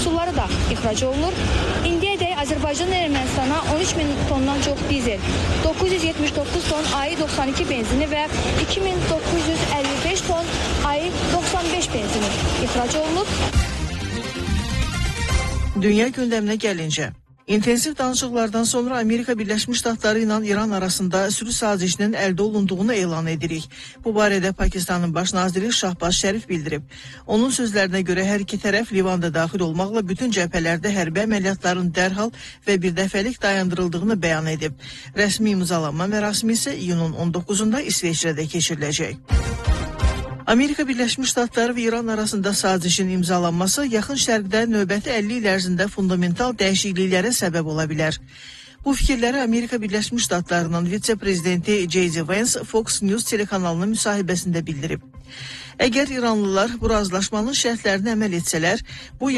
məhsulları da ixrac olunur. İndiyədək Azərbaycan Ermənistana 13 min tondan çox dizel, 979 ton AI-92 benzini və 2955 ton AI-95 benzini ixrac olunub. Dünya gündəminə gəlincə, intensiv danışıqlardan sonra Amerika Birləşmiş Ştatları ilə İran arasında sülh sazişinin əldə olunduğunu elan edirik. Bu barədə Pakistanın baş naziri Şahbaz Şərif bildirib. Onun sözlərinə görə hər iki tərəf Livanda daxil olmaqla bütün cəbhələrdə hərbi əməliyyatların dərhal və birdəfəlik dayandırıldığını bəyan edib. Rəsmi imzalanma mərasimi isə iyunun 19-da İsveçrədə keçiriləcək. Amerika Birləşmiş Ştatları və İran arasında sazişin imzalanması yaxın şərqdə növbəti 50 il ərzində fundamental dəyişikliklərə səbəb ola bilər. Bu fikirləri Amerika Birləşmiş Ştatlarının vitse-prezidenti J.D. Vance Fox News telekanalının müsahibəsində bildirib. Əgər İranlılar bu razılaşmanın şərtlərini əməl etsələr, bu